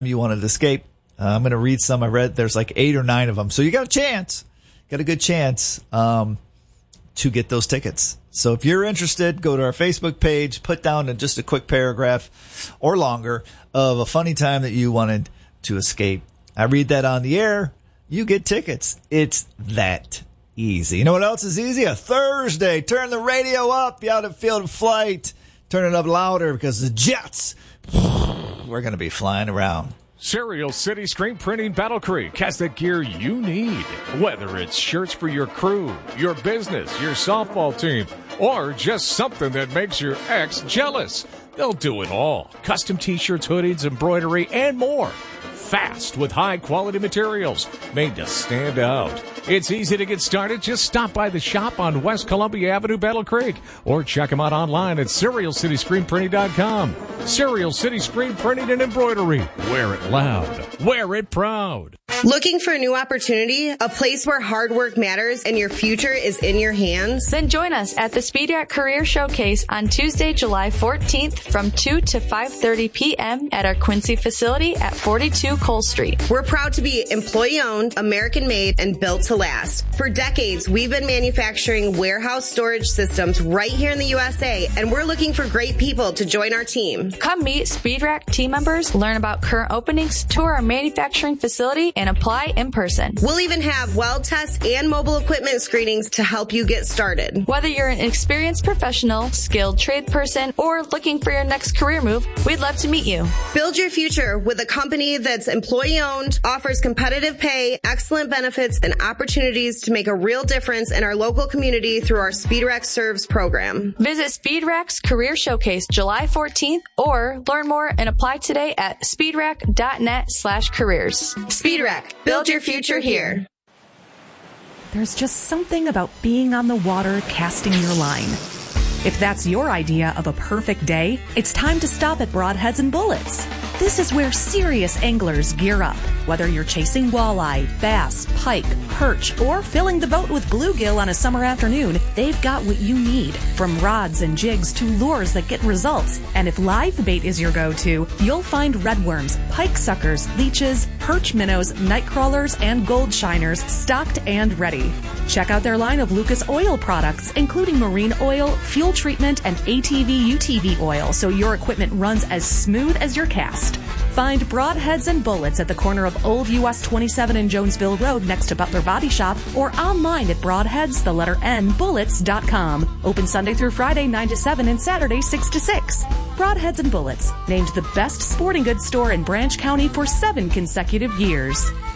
you wanted to escape. I'm going to read some. I read there's like 8 or 9 of them. So you got a good chance to get those tickets. So if you're interested, go to our Facebook page, put down in just a quick paragraph or longer of a funny time that you wanted to escape. I read that on the air. You get tickets. It's that easy. You know what else is easy? A Thursday. Turn the radio up. You out at Field of Flight. Turn it up louder because the Jets, we're going to be flying around. Cereal City Screen Printing Battle Creek has the gear you need. Whether it's shirts for your crew, your business, your softball team, or just something that makes your ex jealous. They'll do it all. Custom t-shirts, hoodies, embroidery, and more. Fast with high-quality materials made to stand out. It's easy to get started. Just stop by the shop on West Columbia Avenue, Battle Creek, or check them out online at SerialCityScreenPrinting.com. Serial City Screen Printing and Embroidery. Wear it loud. Wear it proud. Looking for a new opportunity? A place where hard work matters and your future is in your hands? Then join us at the Speed Rack Career Showcase on Tuesday, July 14th from 2 to 5:30 p.m. at our Quincy facility at 42 Cole Street. We're proud to be employee-owned, American-made, and built to last. For decades, we've been manufacturing warehouse storage systems right here in the USA, and we're looking for great people to join our team. Come meet Speed Rack team members, learn about current openings, tour our manufacturing facility, and apply in person. We'll even have weld tests and mobile equipment screenings to help you get started. Whether you're an experienced professional, skilled trade person, or looking for your next career move, we'd love to meet you. Build your future with a company that's employee-owned, offers competitive pay, excellent benefits, and opportunities to make a real difference in our local community through our Speed Rack Serves program. Visit Speed Rack's Career Showcase July 14th or learn more and apply today at speedrack.net/careers. Speed Rack, build your future here. There's just something about being on the water casting your line. If that's your idea of a perfect day, it's time to stop at Broadheads and Bullets. This is where serious anglers gear up. Whether you're chasing walleye, bass, pike, perch, or filling the boat with bluegill on a summer afternoon, they've got what you need. From rods and jigs to lures that get results. And if live bait is your go-to, you'll find redworms, pike suckers, leeches, perch minnows, night crawlers, and gold shiners stocked and ready. Check out their line of Lucas Oil products, including marine oil, fuel treatment, and ATV UTV oil, so your equipment runs as smooth as your cast. Find Broadheads and Bullets at the corner of Old US 27 and Jonesville Road next to Butler Body Shop, or online at broadheads.bullets.com. Open Sunday through Friday 9 to 7 and Saturday 6 to 6. Broadheads and Bullets, named the best sporting goods store in Branch County for 7 consecutive years.